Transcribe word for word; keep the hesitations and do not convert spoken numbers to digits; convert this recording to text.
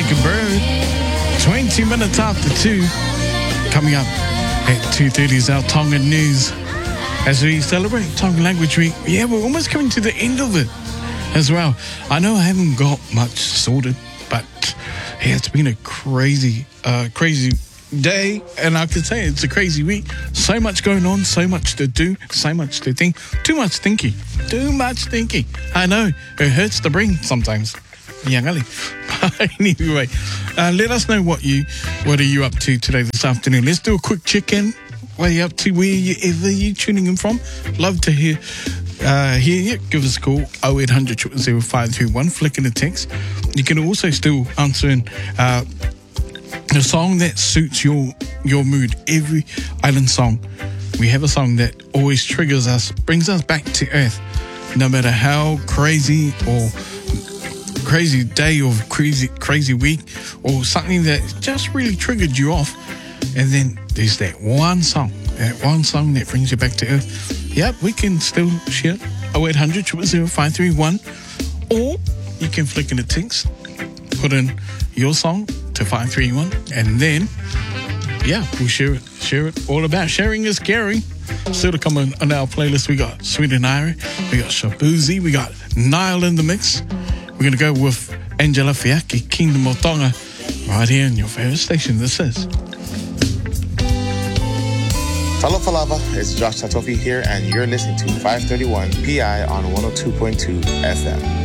Jacob Bird. twenty minutes after two. Coming up at two thirty is our Tongan news. As we celebrate Tongan Language Week, yeah, we're almost coming to the end of it as well. I know I haven't got much sorted, but yeah, it's been a crazy, uh, crazy day, and I can say it's a crazy week. So much going on, so much to do, so much to think. Too much thinking. Too much thinking. I know, it hurts the brain sometimes. Young Ali. Anyway, uh, let us know what you, what are you up to today, this afternoon. Let's do a quick check-in. What are you up to? Wherever you tuning in from? Love to hear uh, hear you. Give us a call, oh eight hundred, zero zero five three one. Flick in a text. You can also still answer in uh, the song that suits your your mood. Every island song, we have a song that always triggers us, brings us back to earth. No matter how crazy or crazy day or crazy crazy week or something that just really triggered you off, and then there's that one song, that one song that brings you back to earth. Yep, we can still share oh eight hundred, zero zero five three one, or you can flick in a text, put in your song to five three one, and then yeah, we'll share it, share it. All about sharing is caring. Still to come on, on our playlist, we got Sweet and Irie, we got Shabuzi, we got Nile in the mix. We're going to go with Angela Fiaki, Kingdom of Tonga, right here in your favorite station. This is Hello Falava, it's Josh Tatofi here, and you're listening to five thirty-one P I on one oh two point two F M.